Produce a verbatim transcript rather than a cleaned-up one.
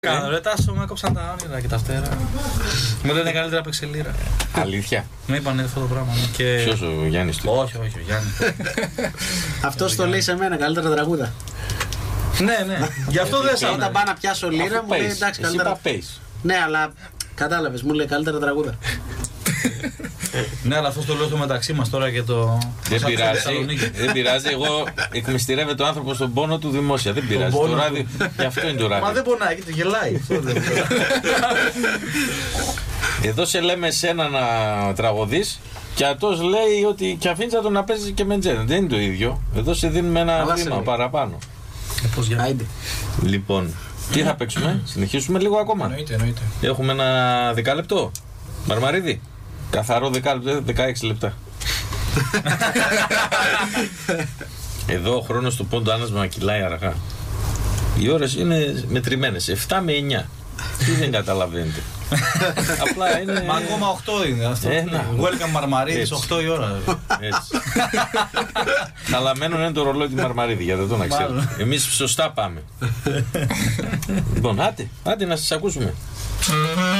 Κάνω ρε Τάσο, με έκοψαν τα όνειρα και τα φτερά. Μου λένε καλύτερα παίξε λίρα. Αλήθεια. Με είπαν αυτό το πράγμα. Και... Ποιος ο Γιάννης του? Όχι, όχι, ο Γιάννης. Αυτός το λέει σε μένα, καλύτερα τραγούδα. Ναι, ναι, γι' αυτό δεν σαν. Όταν πάω να πιάσω λίρα μου λέει εντάξει καλύτερα. Ναι, αλλά κατάλαβες, μου λέει καλύτερα τραγούδα. Ναι, αλλά αυτό το λέω στο μεταξύ μας τώρα και το. Δεν πειράζει, δεν πειράζει. Εγώ εκμυστηρεύεται ο άνθρωπος στον πόνο του δημόσια. Δεν πειράζει. Το ράδιο. Γι' αυτό είναι το ράδιο. Μα δεν πονάει, και το γελάει. Εδώ σε λέμε εσένα να τραγωδείς και αυτός λέει ότι και αφήνεις να τον να παίζεις και με τζένε. Δεν είναι το ίδιο. Εδώ σε δίνουμε ένα βήμα παραπάνω. Λοιπόν, τι θα παίξουμε, συνεχίσουμε λίγο ακόμα. Εννοείται, εννοείται. Έχουμε ένα δεκάλεπτο. Μαρμαρίδη. Καθαρό δεκάλεπτο, δεκαέξι λεπτά. Εδώ ο χρόνος του πόντου άνασμα κυλάει αργά. Οι ώρες είναι μετρημένες, επτά με εννιά. Τι δεν καταλαβαίνετε. Απλά είναι... Μα ακόμα οκτώ είναι αυτό. Ένα. Welcome Μαρμαρίδης, οκτώ η ώρα. Έτσι. Χαλαμένο είναι το ρολόι του Μαρμαρίδη, για το να ξέρω. Εμείς σωστά πάμε. Λοιπόν, άντε, άντε να σας ακούσουμε.